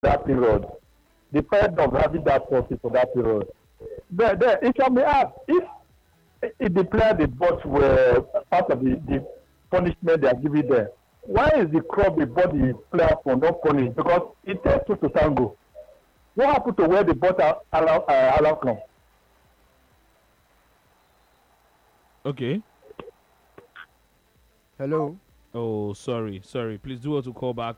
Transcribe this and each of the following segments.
that period. The parent of having that trophy for that period. Then it can be asked if the player they bought were part of the punishment they are giving them. Why is the club they bought the player for not punished? Because it takes two to tango. What happened to where they bought Alarcon? Okay. Hello. Oh, sorry. Please do want to call back.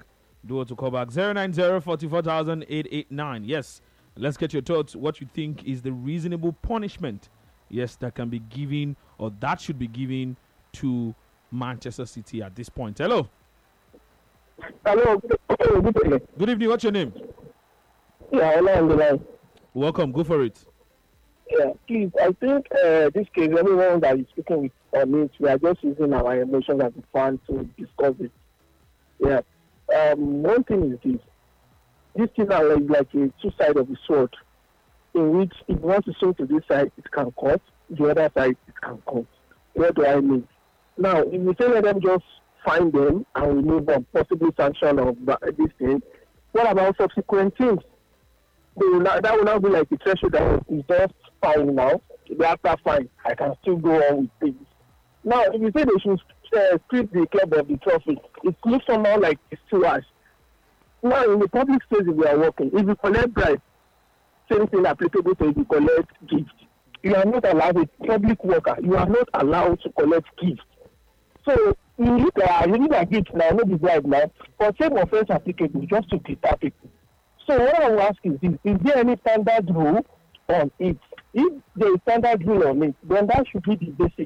090-44,889. Yes. Let's get your thoughts. What you think is the reasonable punishment? Yes, that can be given or that should be given to Manchester City at this point. Hello. Hello. Good evening. What's your name? Yeah, hello. Welcome. Go for it. Yeah, please. I think this case, everyone that is speaking with on it, we are just using our emotions as a fan to discuss it. Yeah. One thing is this. This thing are like a two sides of the sword, in which if you want to swing to this side, it can cut. The other side, it can cut. What do I mean? Now, if we say let them just find them and remove them, possibly sanction of this thing, what about subsequent things? That will now be like a threshold that is just fine now. After fine, I can still go on with things. Now, if you say they should strip the club of the trophy, it looks somehow like it's too harsh. Now, in the public space, we are working. If you collect bribe, same thing applicable to if you collect gift. You are not allowed, a public worker, you are not allowed to collect gift. So, you look at gift now, not the bribe now, for same offense applicable, just to deter people. So, what I will ask is this: is there any standard rule on it? If there is standard rule on it, then that should be the basic.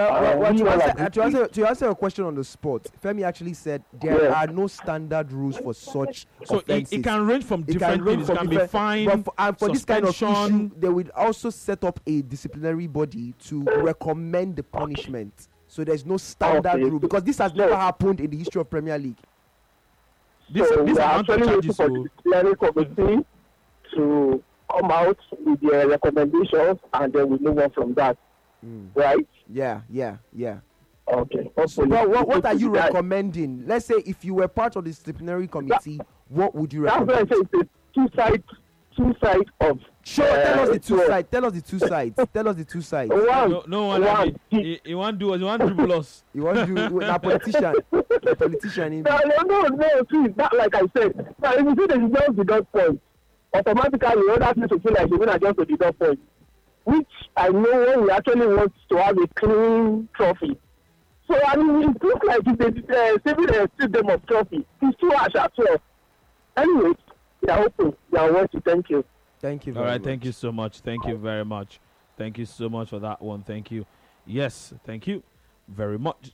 To answer your question on the spot, Femi actually said there are no standard rules for such offenses. It can range from different things. It can be fine, for this kind of issue, they would also set up a disciplinary body to recommend the punishment. So there's no standard rule because this has never happened in the history of Premier League. This are actually waiting for the disciplinary committee to come out with their recommendations, and then we move on from that. Right? Yeah. Okay. So what are you recommending? Let's say if you were part of the disciplinary committee, what would you recommend? That's why I say it's a two sides of. Sure, tell us the two sides. Tell us the two sides. No one. He want dribble us. You want to do a politician. No. See, that like I said. Now, if you see the results without points, automatically other people feel like they will adjust to the dot point, which I know when we actually want to have a clean trophy. So I mean, it looks like if they strip them of trophy, it's too harsh as well. Anyway, they are open. They are worthy. Thank you. Thank you. All right. Thank you so much. Thank you very much. Thank you so much for that one. Thank you. Yes. Thank you very much.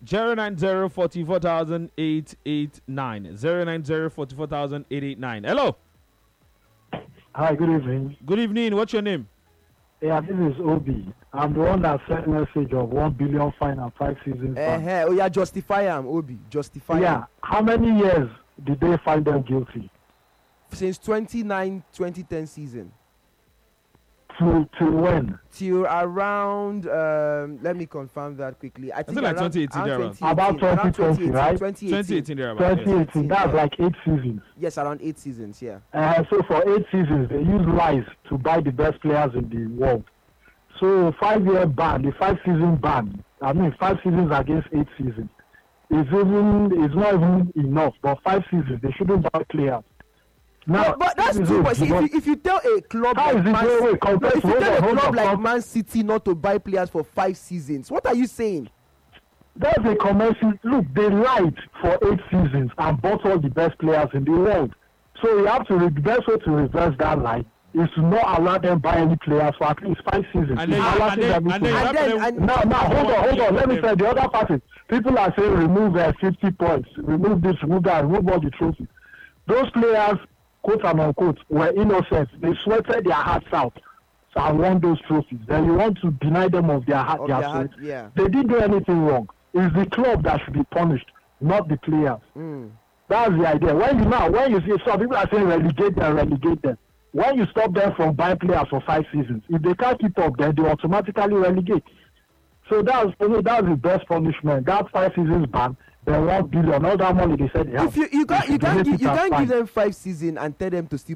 090-44,889. 090-44,889. Hello. Hi, good evening. Good evening. What's your name? Yeah, this is Obi. I'm the one that sent message of 1 billion fine and 5 seasons. Oh yeah, justify him, Obi. Justify. Yeah. How many years did they find them guilty? Since 2010 season. Till when? Till around. Let me confirm that quickly. I think like 2018. About 2020, right? 2018. 2018. That's like 8 seasons. Yes, around 8 seasons. Yeah. So for 8 seasons, they use lies to buy the best players in the world. So 5-year ban, the 5-season ban. 5 seasons against 8 seasons. It's not even enough. But 5 seasons, they shouldn't buy players. Now, but that's too much. If you tell a club like Man City not to buy players for 5 seasons, what are you saying? That's a commercial. Look, they lied for 8 seasons and bought all the best players in the world. So you have to the best way to reverse that lie is to not allow them buy any players for at least 5 seasons. And then hold on. Let me say the other party. People are saying remove 50 points, remove this, remove that, remove all the trophies. Those players, quote and unquote, were innocent. They sweated their hearts out and won those trophies. Then you want to deny them of their sweat. Yeah. They didn't do anything wrong. It's the club that should be punished, not the players. That's the idea. When you see some people are saying relegate them. When you stop them from buying players for 5 seasons, if they can't keep up, then they automatically relegate. So that's the best punishment. That 5 seasons ban. Then 1 billion, all that money they said they have. If you can't give them 5 seasons and tell them to still